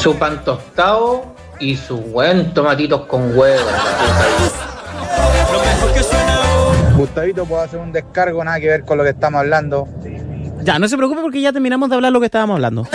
su pan tostado y sus buen tomatitos con huevo. Gustavito, puedo hacer un descargo, nada que ver con lo que estamos hablando. Ya, no se preocupe porque ya terminamos de hablar lo que estábamos hablando.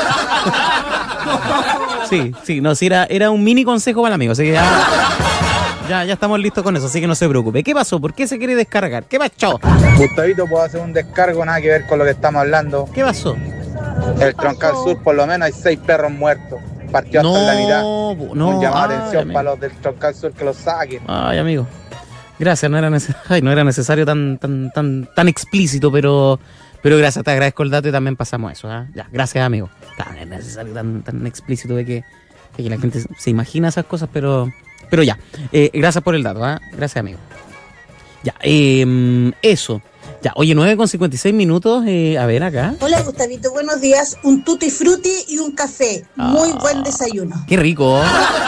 Sí, no, sí, era un mini consejo para el amigo, así que ya estamos listos con eso, así que no se preocupe. ¿Qué pasó? ¿Por qué se quiere descargar? ¿Qué pasó? Gustavito, puedo hacer un descargo, nada que ver con lo que estamos hablando. ¿Qué pasó? El Troncal Sur, por lo menos hay 6 perros muertos. Partió hasta en la mitad. Un llamado de atención para los del Troncal Sur que los saquen. Ay, amigo. Gracias, no era necesario tan explícito, pero gracias, te agradezco el dato y también pasamos eso. Ya, gracias, amigo. No es necesario tan explícito de que la gente se imagina esas cosas, pero ya. Gracias por el dato, gracias, amigo. Ya, eso. Ya, oye, 9:56. A ver acá. Hola, Gustavito, buenos días. Un tutti frutti y un café. Muy buen desayuno. Qué rico.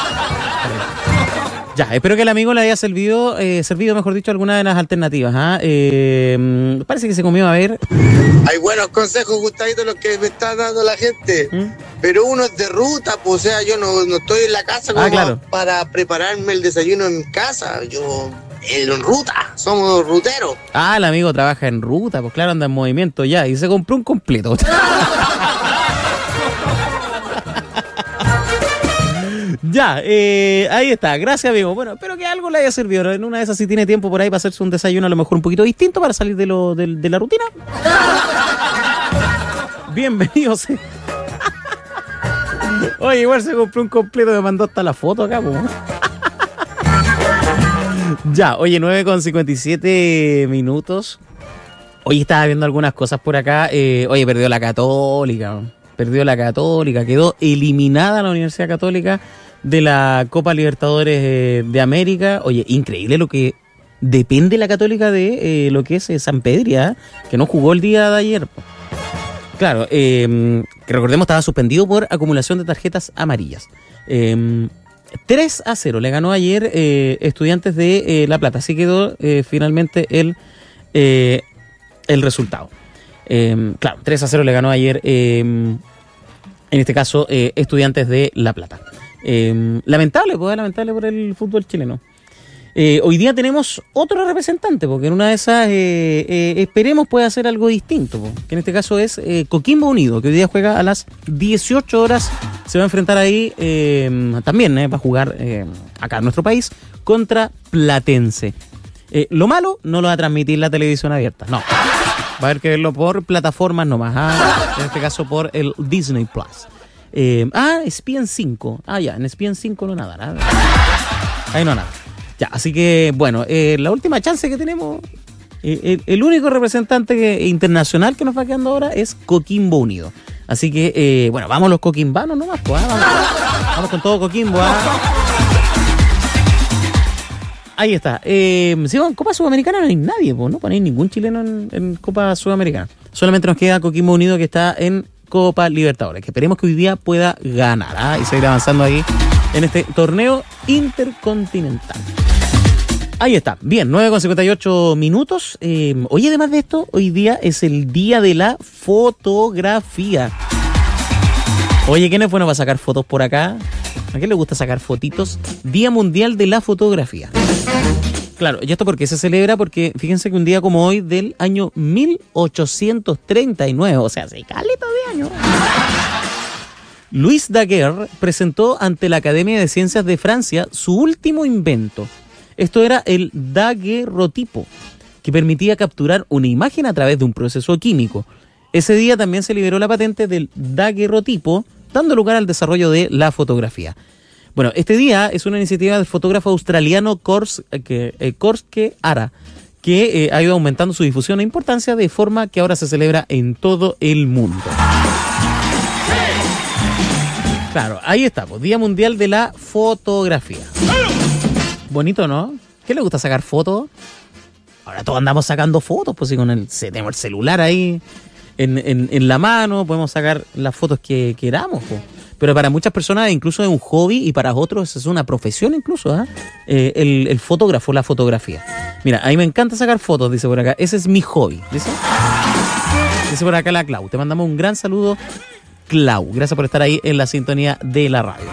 Ya, espero que el amigo le haya servido, mejor dicho, alguna de las alternativas. Parece que se comió, a ver. Hay buenos consejos, Gustavito, los que me está dando la gente. Pero uno es de ruta, pues, o sea, yo no estoy en la casa como claro, para prepararme el desayuno en casa. Yo en ruta, somos ruteros. El amigo trabaja en ruta, pues claro, anda en movimiento ya, y se compró un completo. Ya, ahí está, gracias, amigo. Bueno, espero que algo le haya servido. En una de esas, si tiene tiempo por ahí para hacerse un desayuno a lo mejor un poquito distinto para salir de la rutina. Bienvenidos. Oye, igual se compró un completo, me mandó hasta la foto acá, pues. Ya, oye, 9:57. Hoy estaba viendo algunas cosas por acá. Oye, perdió la Católica, quedó eliminada la Universidad Católica de la Copa Libertadores de América. Oye, increíble lo que depende la Católica de lo que es San Pedro, que no jugó el día de ayer. Claro, que recordemos estaba suspendido por acumulación de tarjetas amarillas. 3-0 le ganó ayer Estudiantes de La Plata. Así quedó finalmente el resultado. Claro, 3-0 le ganó ayer, en este caso, Estudiantes de La Plata. Lamentable por el fútbol chileno. Hoy día tenemos otro representante, porque en una de esas esperemos pueda hacer algo distinto, que en este caso es Coquimbo Unido, que hoy día juega a las 18 horas. Se va a enfrentar ahí también, va a jugar acá en nuestro país contra Platense. Lo malo, no lo va a transmitir la televisión abierta, no. Va a haber que verlo por plataformas nomás, en este caso por el Disney Plus. ESPN 5. Ya, en ESPN 5 no nada. Ahí no nada. Ya, así que, bueno, la última chance que tenemos, el único representante internacional que nos va quedando ahora es Coquimbo Unido. Así que, bueno, vamos los coquimbanos nomás, pues, vamos con todo Coquimbo, Ahí está. Sí, en Copa Sudamericana no hay nadie, pues, no hay ningún chileno en Copa Sudamericana. Solamente nos queda Coquimbo Unido, que está en Copa Libertadores, que esperemos que hoy día pueda ganar y seguir avanzando ahí en este torneo intercontinental. Ahí está. Bien, 9:58. Oye, además de esto, hoy día es el día de la fotografía. Oye, ¿quién es bueno para sacar fotos por acá? ¿A quién le gusta sacar fotitos? Día Mundial de la Fotografía. Claro, ¿y esto por qué se celebra? Porque fíjense que un día como hoy del año 1839, o sea, hace caleta de años, Louis Daguerre presentó ante la Academia de Ciencias de Francia su último invento. Esto era el daguerrotipo, que permitía capturar una imagen a través de un proceso químico. Ese día también se liberó la patente del daguerrotipo, dando lugar al desarrollo de la fotografía. Bueno, este día es una iniciativa del fotógrafo australiano Korske Ara, que ha ido aumentando su difusión e importancia de forma que ahora se celebra en todo el mundo. Claro, ahí está, pues, Día Mundial de la Fotografía. Bonito, ¿no? ¿Qué le gusta sacar fotos? Ahora todos andamos sacando fotos, pues, si tenemos el celular ahí en la mano, podemos sacar las fotos que queramos, pues. Pero para muchas personas incluso es un hobby y para otros es una profesión incluso, el fotógrafo, la fotografía. Mira, a mí me encanta sacar fotos, dice por acá. Ese es mi hobby, dice por acá la Clau. Te mandamos un gran saludo, Clau. Gracias por estar ahí en la sintonía de la radio.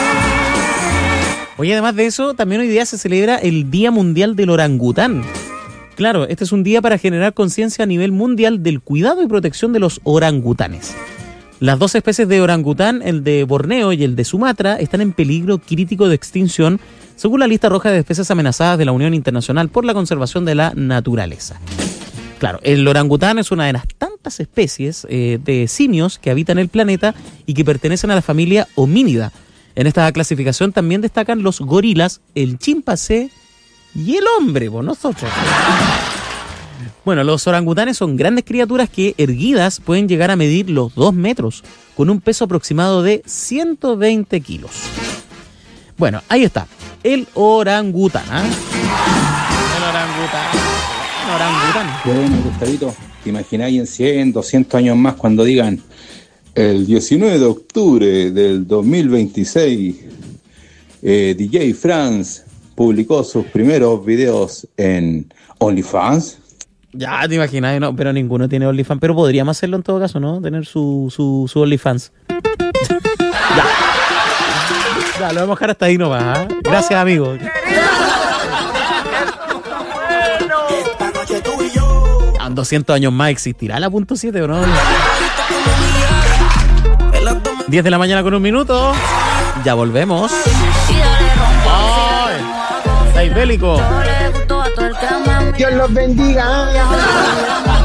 Oye, además de eso, también hoy día se celebra el Día Mundial del Orangután. Claro, este es un día para generar conciencia a nivel mundial del cuidado y protección de los orangutanes. Las dos especies de orangután, el de Borneo y el de Sumatra, están en peligro crítico de extinción, según la lista roja de especies amenazadas de la Unión Internacional por la Conservación de la Naturaleza. Claro, el orangután es una de las tantas especies de simios que habitan el planeta y que pertenecen a la familia homínida. En esta clasificación también destacan los gorilas, el chimpancé y el hombre, por nosotros. Bueno, los orangutanes son grandes criaturas que, erguidas, pueden llegar a medir los 2 metros, con un peso aproximado de 120 kilos. Bueno, ahí está, el orangután, ¿eh? El orangután. Bueno, Gustavito, ¿te imagináis en 100, 200 años más cuando digan el 19 de octubre del 2026, DJ France publicó sus primeros videos en OnlyFans? Ya te imaginas, no, pero ninguno tiene OnlyFans, pero podríamos hacerlo en todo caso, ¿no? Tener su OnlyFans. Ya, lo vamos a dejar hasta ahí nomás, ¿eh? Gracias, amigo. En 200 años más existirá la punto 7 o no. 10 de la mañana con 1 minuto. Ya volvemos. ¡Ay! ¡Estáis bélico! Dios los bendiga.